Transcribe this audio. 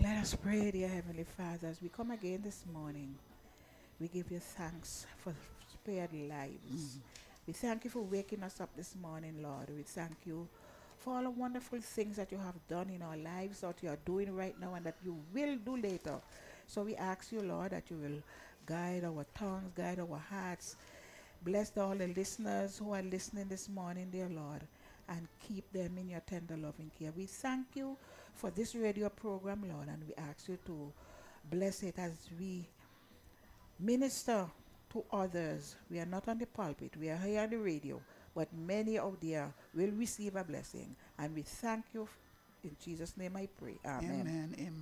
Let us pray, dear Heavenly Father, as we come again this morning. We give you thanks for spared lives. We thank you for waking us up this morning, Lord. We thank you for all the wonderful things that you have done in our lives, that you are doing right now, and that you will do later. So we ask you, Lord, that you will guide our tongues, guide our hearts. Bless all the listeners who are listening this morning, dear Lord, and keep them in your tender loving care. We thank you for this radio program, Lord, and we ask you to bless it as we minister to others. We are not on the pulpit, we are here on the radio, but many out there will receive a blessing. And we thank you. In Jesus' name I pray. Amen. Amen. Amen.